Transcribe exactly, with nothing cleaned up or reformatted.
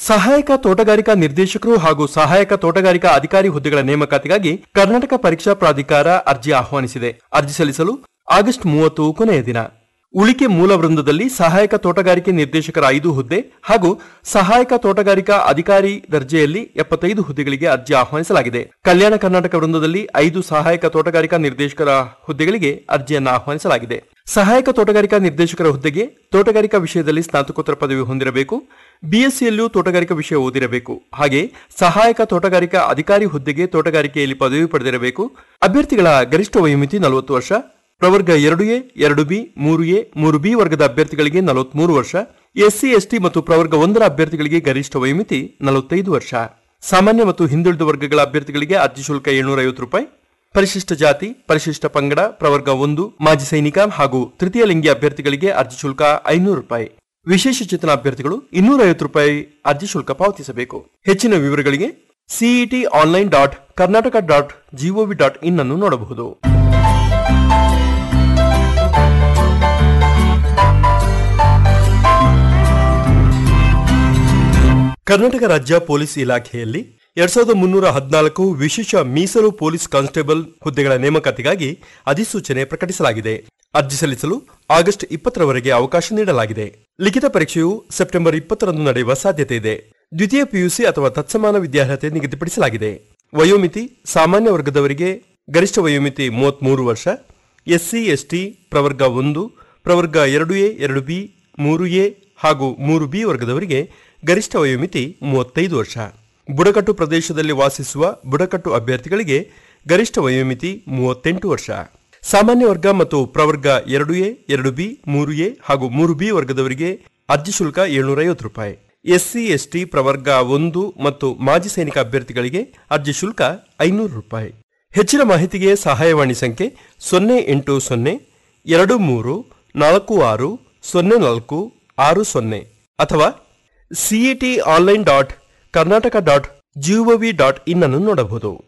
ಸಹಾಯಕ ತೋಟಗಾರಿಕಾ ನಿರ್ದೇಶಕರು ಹಾಗೂ ಸಹಾಯಕ ತೋಟಗಾರಿಕಾ ಅಧಿಕಾರಿ ಹುದ್ದೆಗಳ ನೇಮಕಾತಿಗಾಗಿ ಕರ್ನಾಟಕ ಪರೀಕ್ಷಾ ಪ್ರಾಧಿಕಾರ ಅರ್ಜಿ ಆಹ್ವಾನಿಸಿದೆ. ಅರ್ಜಿ ಸಲ್ಲಿಸಲು ಆಗಸ್ಟ್ ಮೂವತ್ತು ಕೊನೆಯ ದಿನ. ಉಳಿಕೆ ಮೂಲ ವೃಂದದಲ್ಲಿ ಸಹಾಯಕ ತೋಟಗಾರಿಕೆ ನಿರ್ದೇಶಕರ ಐದು ಹುದ್ದೆ ಹಾಗೂ ಸಹಾಯಕ ತೋಟಗಾರಿಕಾ ಅಧಿಕಾರಿ ದರ್ಜೆಯಲ್ಲಿ ಎಪ್ಪತ್ತೈದು ಹುದ್ದೆಗಳಿಗೆ ಅರ್ಜಿ ಆಹ್ವಾನಿಸಲಾಗಿದೆ. ಕಲ್ಯಾಣ ಕರ್ನಾಟಕ ವೃಂದದಲ್ಲಿ ಐದು ಸಹಾಯಕ ತೋಟಗಾರಿಕಾ ನಿರ್ದೇಶಕರ ಹುದ್ದೆಗಳಿಗೆ ಅರ್ಜಿಯನ್ನು ಆಹ್ವಾನಿಸಲಾಗಿದೆ. ಸಹಾಯಕ ತೋಟಗಾರಿಕಾ ನಿರ್ದೇಶಕರ ಹುದ್ದೆಗೆ ತೋಟಗಾರಿಕಾ ವಿಷಯದಲ್ಲಿ ಸ್ನಾತಕೋತ್ತರ ಪದವಿ ಹೊಂದಿರಬೇಕು, ಬಿಎಸ್ಸಿಯಲ್ಲೂ ತೋಟಗಾರಿಕಾ ವಿಷಯ ಓದಿರಬೇಕು. ಹಾಗೆ ಸಹಾಯಕ ತೋಟಗಾರಿಕಾ ಅಧಿಕಾರಿ ಹುದ್ದೆಗೆ ತೋಟಗಾರಿಕೆಯಲ್ಲಿ ಪದವಿ ಪಡೆದಿರಬೇಕು. ಅಭ್ಯರ್ಥಿಗಳ ಗರಿಷ್ಠ ವಯೋಮಿತಿ ನಲವತ್ತು ವರ್ಷ. ಪ್ರವರ್ಗ ಎರಡು ಎ, ಎರಡು ಬಿ, ಮೂರು ಎ, ಮೂರು ಬಿ ವರ್ಗದ ಅಭ್ಯರ್ಥಿಗಳಿಗೆ ನಲವತ್ಮೂರು ವರ್ಷ. ಎಸ್ಸಿ ಎಸ್ಟಿ ಮತ್ತು ಪ್ರವರ್ಗ ಒಂದರ ಅಭ್ಯರ್ಥಿಗಳಿಗೆ ಗರಿಷ್ಠ ವಯೋಮಿತಿ ನಲವತ್ತೈದು ವರ್ಷ. ಸಾಮಾನ್ಯ ಮತ್ತು ಹಿಂದುಳಿದ ವರ್ಗಗಳ ಅಭ್ಯರ್ಥಿಗಳಿಗೆ ಅರ್ಜಿ ಶುಲ್ಕ ಏಳ್ನೂರ ಐವತ್ತು ರೂಪಾಯಿ. ಪರಿಶಿಷ್ಟ ಜಾತಿ, ಪರಿಶಿಷ್ಟ ಪಂಗಡ, ಪ್ರವರ್ಗ ಒಂದು, ಮಾಜಿ ಸೈನಿಕ ಹಾಗೂ ತೃತೀಯ ಲಿಂಗಿ ಅಭ್ಯರ್ಥಿಗಳಿಗೆ ಅರ್ಜಿ ಶುಲ್ಕ ಐನೂರು ರೂಪಾಯಿ. ವಿಶೇಷ ಚೇತನ ಅಭ್ಯರ್ಥಿಗಳು ಇನ್ನೂರ ಐವತ್ತು ರೂಪಾಯಿ ಅರ್ಜಿ ಶುಲ್ಕ ಪಾವತಿಸಬೇಕು. ಹೆಚ್ಚಿನ ವಿವರಗಳಿಗೆ CET online dot Karnataka dot gov dot in ಅನ್ನು ನೋಡಬಹುದು. ಕರ್ನಾಟಕ ರಾಜ್ಯ ಪೊಲೀಸ್ ಇಲಾಖೆಯಲ್ಲಿ ಎರಡ್ ಸಾವಿರದ ಮುನ್ನೂರ ಹದಿನಾಲ್ಕು ವಿಶೇಷ ಮೀಸಲು ಪೊಲೀಸ್ ಕಾನ್ಸ್ಟೇಬಲ್ ಹುದ್ದೆಗಳ ನೇಮಕಾತಿಗಾಗಿ ಅಧಿಸೂಚನೆ ಪ್ರಕಟಿಸಲಾಗಿದೆ. ಅರ್ಜಿ ಸಲ್ಲಿಸಲು ಆಗಸ್ಟ್ ಇಪ್ಪತ್ತರವರೆಗೆ ಅವಕಾಶ ನೀಡಲಾಗಿದೆ. ಲಿಖಿತ ಪರೀಕ್ಷೆಯು ಸೆಪ್ಟೆಂಬರ್ ಇಪ್ಪತ್ತರಂದು ನಡೆಯುವ ಸಾಧ್ಯತೆ ಇದೆ. ದ್ವಿತೀಯ ಪಿಯುಸಿ ಅಥವಾ ತತ್ಸಮಾನ ವಿದ್ಯಾರ್ಹತೆ ನಿಗದಿಪಡಿಸಲಾಗಿದೆ. ವಯೋಮಿತಿ ಸಾಮಾನ್ಯ ವರ್ಗದವರಿಗೆ ಗರಿಷ್ಠ ವಯೋಮಿತಿ ಮೂವತ್ಮೂರು ವರ್ಷ. ಎಸ್ಸಿ ಎಸ್ಟಿ ಪ್ರವರ್ಗ ಒಂದು, ಪ್ರವರ್ಗ ಎರಡು ಎ, ಎರಡು ಬಿ, ಮೂರು ಎ ಹಾಗೂ ಮೂರು ಬಿ ವರ್ಗದವರಿಗೆ ಗರಿಷ್ಠ ವಯೋಮಿತಿ ಮೂವತ್ತೈದು ವರ್ಷ. ಬುಡಕಟ್ಟು ಪ್ರದೇಶದಲ್ಲಿ ವಾಸಿಸುವ ಬುಡಕಟ್ಟು ಅಭ್ಯರ್ಥಿಗಳಿಗೆ ಗರಿಷ್ಠ ವಯೋಮಿತಿ ಮೂವತ್ತೆಂಟು ವರ್ಷ. ಸಾಮಾನ್ಯ ವರ್ಗ ಮತ್ತು ಪ್ರವರ್ಗ ಎರಡು ಎ, ಎರಡು ಬಿ, ಮೂರು ಎ ಹಾಗೂ ಮೂರು ಬಿ ವರ್ಗದವರಿಗೆ ಅರ್ಜಿ ಶುಲ್ಕ ಏಳ್ನೂರ ಐವತ್ತು ರೂಪಾಯಿ. ಎಸ್ಸಿ ಎಸ್ಟಿ ಪ್ರವರ್ಗ ಒಂದು ಮತ್ತು ಮಾಜಿ ಸೈನಿಕ ಅಭ್ಯರ್ಥಿಗಳಿಗೆ ಅರ್ಜಿ ಶುಲ್ಕ ಐನೂರು ರೂಪಾಯಿ. ಹೆಚ್ಚಿನ ಮಾಹಿತಿಗೆ ಸಹಾಯವಾಣಿ ಸಂಖ್ಯೆ ಸೊನ್ನೆ ಎಂಟು ಸೊನ್ನೆ ಎರಡು ಮೂರು ನಾಲ್ಕು ಆರು ಸೊನ್ನೆ ನಾಲ್ಕು ಆರು ಸೊನ್ನೆ ಅಥವಾ CET online dot Karnataka dot gov dot in ಅನ್ನು ನೋಡಬಹುದು.